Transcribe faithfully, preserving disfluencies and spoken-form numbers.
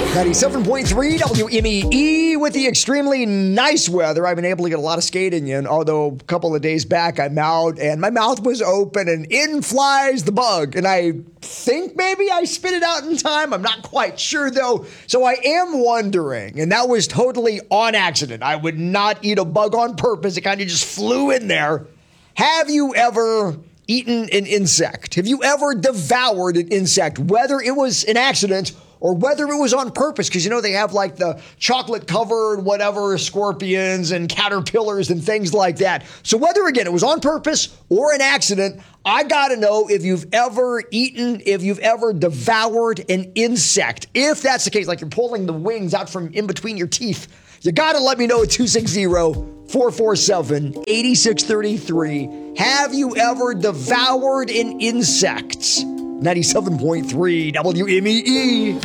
ninety-seven point three W M E E with the extremely nice weather. I've been able to get a lot of skating in, although a couple of days back I'm out and my mouth was open and in flies the bug. And I think maybe I spit it out in time. I'm not quite sure though. So I am wondering, and that was totally on accident. I would not eat a bug on purpose. It kind of just flew in there. Have you ever eaten an insect? Have you ever devoured an insect, whether it was an accident or whether it was on purpose? Because, you know, they have like the chocolate covered whatever scorpions and caterpillars and things like that. So whether, again, it was on purpose or an accident, I got to know if you've ever eaten, if you've ever devoured an insect. If that's the case, like you're pulling the wings out from in between your teeth, you got to let me know at two six zero, four four seven, eight six three three. Have you ever devoured an insect? ninety-seven point three W M E E.